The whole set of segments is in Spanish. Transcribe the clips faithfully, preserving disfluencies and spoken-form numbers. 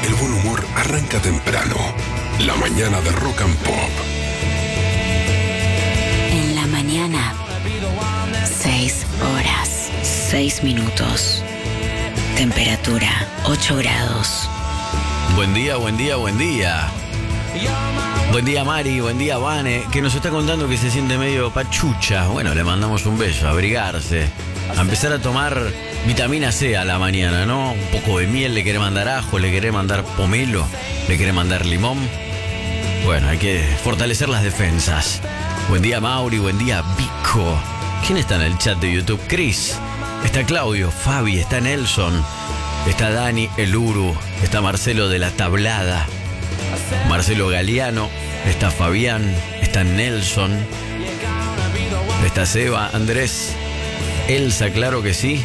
el buen humor arranca temprano. La mañana de Rock and Pop. En la mañana, seis horas, seis minutos. Temperatura, ocho grados. Buen día, buen día, buen día. Buen día, Mari, buen día, Vane, que nos está contando que se siente medio pachucha. Bueno, le mandamos un beso, a abrigarse, a empezar a tomar vitamina C a la mañana, ¿no? Un poco de miel, le quiere mandar ajo, le quiere mandar pomelo, le quiere mandar limón. Bueno, hay que fortalecer las defensas. Buen día, Mauri, buen día, Vico. ¿Quién está en el chat de YouTube? Cris, está Claudio, Fabi, está Nelson, está Dani, el Uru, está Marcelo de la Tablada, Marcelo Galeano, está Fabián, está Nelson, está Seba, Andrés, Elsa, claro que sí.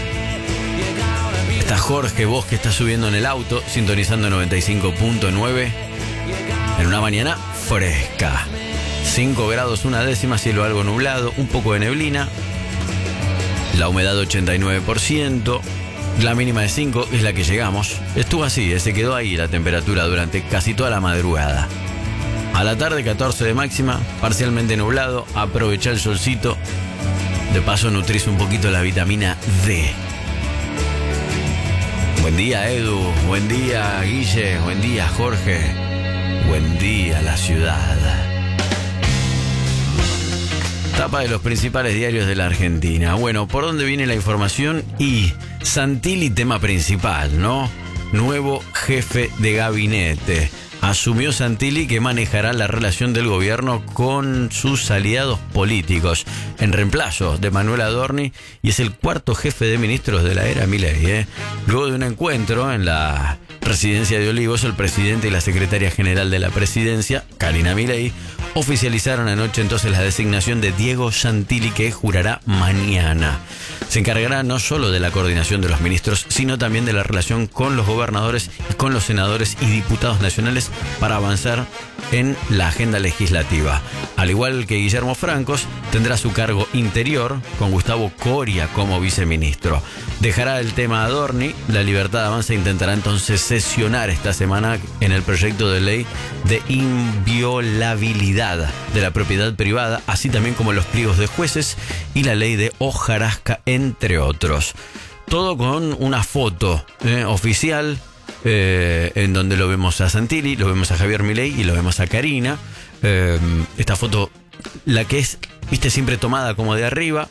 Está Jorge, vos que estás subiendo en el auto, sintonizando noventa y cinco punto nueve, en una mañana fresca. cinco grados, una décima, cielo algo nublado, un poco de neblina, la humedad ochenta y nueve por ciento. La mínima de cinco es la que llegamos. Estuvo así, se quedó ahí la temperatura durante casi toda la madrugada. A la tarde catorce de máxima, parcialmente nublado. Aprovecha el solcito. De paso nutrís un poquito la vitamina D. Buen día, Edu. Buen día, Guille. Buen día, Jorge. Buen día, la ciudad. Tapa de los principales diarios de la Argentina. Bueno, ¿por dónde viene la información? Y Santilli, tema principal, ¿no? Nuevo jefe de gabinete. Asumió Santilli, que manejará la relación del gobierno con sus aliados políticos, en reemplazo de Manuel Adorni, y es el cuarto jefe de ministros de la era Milei, ¿eh? Luego de un encuentro en la residencia de Olivos, el presidente y la secretaria general de la presidencia, Karina Milei, oficializaron anoche entonces la designación de Diego Santilli, que jurará mañana. Se encargará no solo de la coordinación de los ministros, sino también de la relación con los gobernadores y con los senadores y diputados nacionales para avanzar en la agenda legislativa. Al igual que Guillermo Francos, tendrá su cargo interior con Gustavo Coria como viceministro. Dejará el tema Adorni. La Libertad Avanza intentará entonces sesionar esta semana en el proyecto de ley de inviolabilidad de la propiedad privada, así también como los pliegos de jueces y la ley de hojarasca, entre otros. Todo con una foto eh, oficial, eh, en donde lo vemos a Santilli, lo vemos a Javier Milei y lo vemos a Karina. Eh, esta foto, la que es, viste, siempre tomada como de arriba,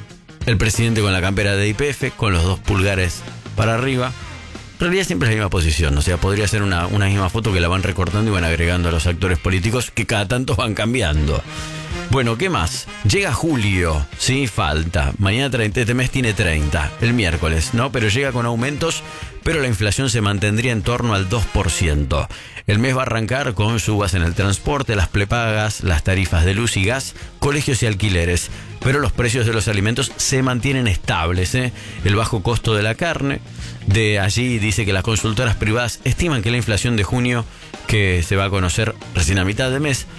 el presidente con la campera de Y P F, con los dos pulgares para arriba. En realidad siempre es la misma posición, o sea, podría ser una, una misma foto que la van recortando y van agregando a los actores políticos, que cada tanto van cambiando. Bueno, ¿qué más? Llega julio, sí, falta. Mañana treinta, este mes tiene treinta, el miércoles, ¿no? Pero llega con aumentos, pero la inflación se mantendría en torno al dos por ciento. El mes va a arrancar con subas en el transporte, las prepagas, las tarifas de luz y gas, colegios y alquileres. Pero los precios de los alimentos se mantienen estables, ¿eh? El bajo costo de la carne. De allí dice que las consultoras privadas estiman que la inflación de junio, que se va a conocer recién a mitad de mes,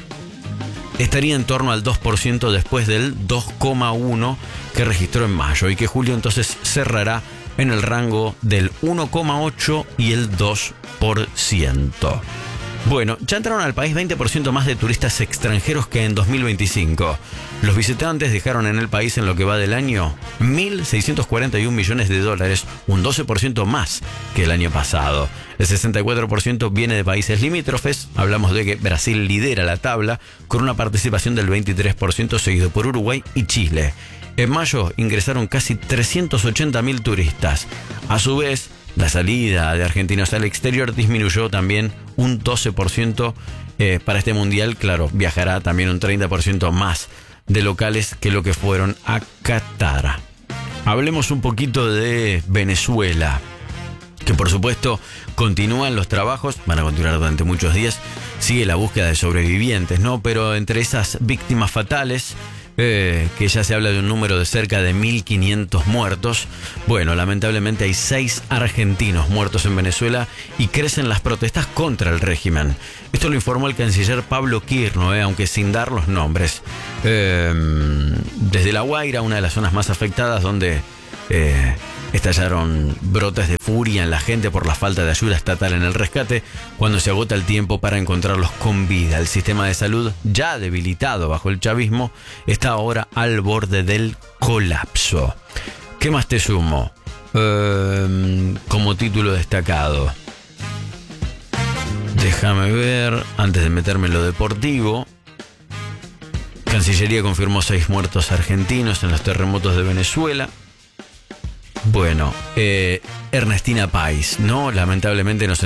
estaría en torno al dos por ciento después del dos coma uno por ciento que registró en mayo, y que julio entonces cerrará en el rango del uno coma ocho por ciento y el dos por ciento. Bueno, ya entraron al país veinte por ciento más de turistas extranjeros que en dos mil veinticinco. Los visitantes dejaron en el país en lo que va del año mil seiscientos cuarenta y un millones de dólares, un doce por ciento más que el año pasado. El sesenta y cuatro por ciento viene de países limítrofes. Hablamos de que Brasil lidera la tabla con una participación del veintitrés por ciento, seguido por Uruguay y Chile. En mayo ingresaron casi trescientos ochenta mil turistas. A su vez, la salida de argentinos al exterior disminuyó también un doce por ciento. Eh, para este mundial, claro, viajará también un treinta por ciento más de locales que lo que fueron a Qatar. Hablemos un poquito de Venezuela, que por supuesto continúan los trabajos, van a continuar durante muchos días, sigue la búsqueda de sobrevivientes, ¿no? Pero entre esas víctimas fatales, Eh, que ya se habla de un número de cerca de mil quinientos muertos. Bueno, lamentablemente hay seis argentinos muertos en Venezuela y crecen las protestas contra el régimen. Esto lo informó el canciller Pablo Quirno, eh, aunque sin dar los nombres. Eh, desde La Guaira, una de las zonas más afectadas, donde eh, Estallaron brotes de furia en la gente por la falta de ayuda estatal en el rescate cuando se agota el tiempo para encontrarlos con vida. El sistema de salud, ya debilitado bajo el chavismo, está ahora al borde del colapso. ¿Qué más te sumo? Eh, como título destacado. Déjame ver, antes de meterme en lo deportivo. Cancillería confirmó seis muertos argentinos en los terremotos de Venezuela. Bueno, eh, Ernestina Pais, ¿no? Lamentablemente nos